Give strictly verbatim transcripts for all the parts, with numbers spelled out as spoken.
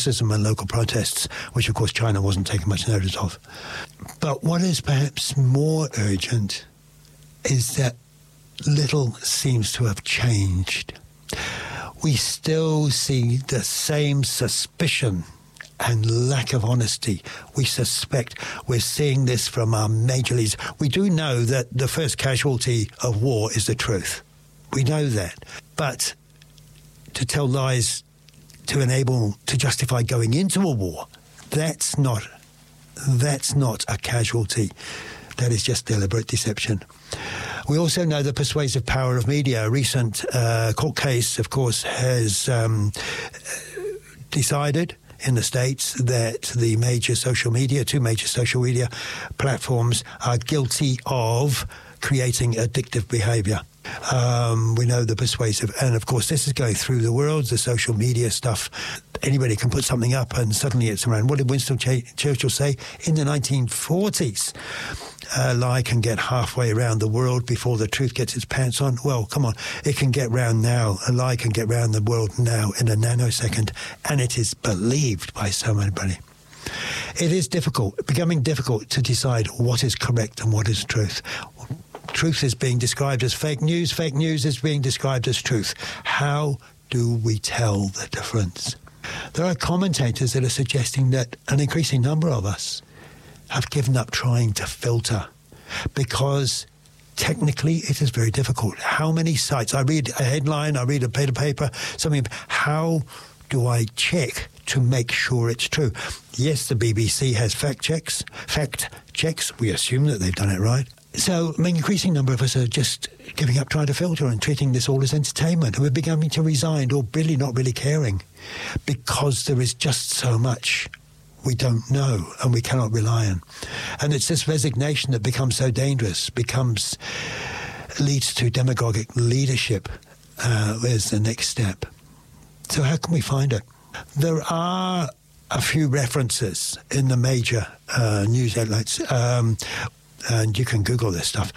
criticism and local protests, which, of course, China wasn't taking much notice of. But what is perhaps more urgent is that little seems to have changed. We still see the same suspicion and lack of honesty. We suspect we're seeing this from our major leaders. We do know that the first casualty of war is the truth. We know that. But to tell lies to enable, to justify going into a war, that's not, that's not a casualty. That is just deliberate deception. We also know the persuasive power of media. A recent uh, court case, of course, has um, decided in the States that the major social media, two major social media platforms are guilty of creating addictive behavior. Um, we know the persuasive, and of course this is going through the world, the social media stuff. Anybody can put something up and suddenly it's around. What did Winston Ch- Churchill say in the nineteen forties? A lie can get halfway around the world before the truth gets its pants on. Well, come on, it can get round now. A lie can get round the world now in a nanosecond, and it is believed by so many. It is difficult, becoming difficult to decide what is correct and what is truth. Truth is being described as fake news. Fake news is being described as truth. How do we tell the difference? There are commentators that are suggesting that an increasing number of us have given up trying to filter because technically it is very difficult. How many sites? I read a headline, I read a bit of paper, something. How do I check to make sure it's true? Yes, the B B C has fact checks. Fact checks. We assume that they've done it right. So an increasing number of us are just giving up trying to filter and treating this all as entertainment. We're beginning to resign or really not really caring because there is just so much we don't know and we cannot rely on. And it's this resignation that becomes so dangerous, becomes, leads to demagogic leadership uh, as the next step. So how can we find it? There are a few references in the major uh, news outlets, um, and you can Google this stuff.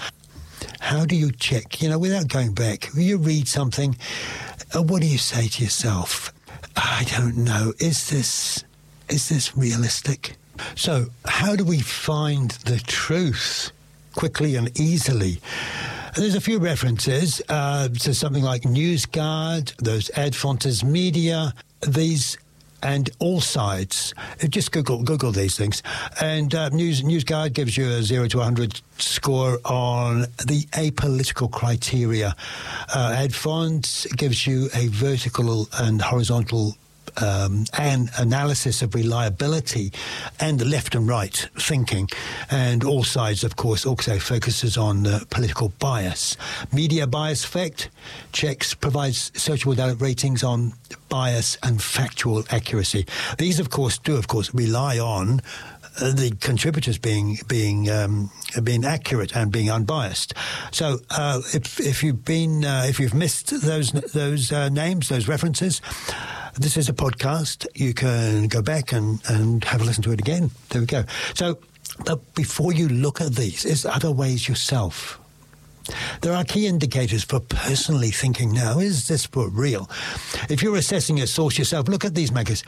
How do you check, you know, without going back? You read something, uh, what do you say to yourself? I don't know, is this... Is this realistic? So how do we find the truth quickly and easily? There's a few references uh, to something like NewsGuard, those Ad Fontes Media, these and All Sides. Just Google Google these things. And uh, News NewsGuard gives you a zero to one hundred score on the apolitical criteria. Uh, Ad Fontes gives you a vertical and horizontal Um, and analysis of reliability and the left and right thinking. And All Sides, of course, also focuses on uh, political bias. Media bias effect checks, provides searchable data ratings on bias and factual accuracy. These, of course, do, of course, rely on uh, the contributors being being um, being accurate and being unbiased. So, uh, if if you've been uh, if you've missed those those uh, names, those references, this is a podcast. You can go back and, and have a listen to it again. There we go. So, but before you look at these, is other ways yourself. There are key indicators for personally thinking now, is this for real? If you're assessing a source yourself, look at these makers.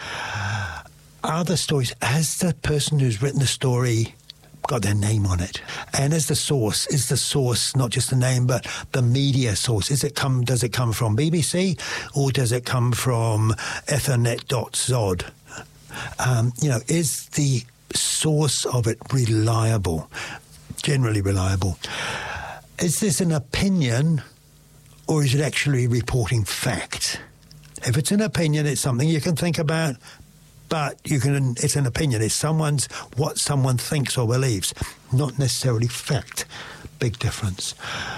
Are the stories, has the person who's written the story got their name on it? And as the source, is the source not just the name, but the media source? Is it come? Does it come from B B C or does it come from ethernet dot z o d? Um, you know, is the source of it reliable, generally reliable? Is this an opinion or is it actually reporting fact? If it's an opinion, it's something you can think about. But you can, it's an opinion. It's someone's, what someone thinks or believes, not necessarily fact. Big difference.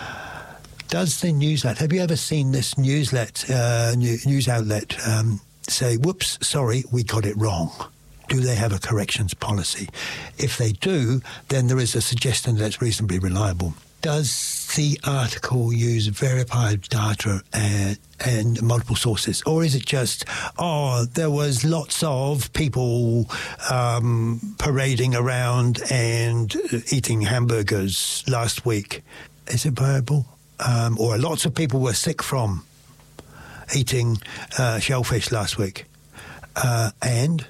Does the newslet, have you ever seen this newslet, uh, news outlet um, say, whoops, sorry, we got it wrong? Do they have a corrections policy? If they do, then there is a suggestion that's reasonably reliable. Does the article use verified data and, and multiple sources? Or is it just, oh, there was lots of people um, parading around and eating hamburgers last week? Is it viable? Um, or lots of people were sick from eating uh, shellfish last week? Uh, and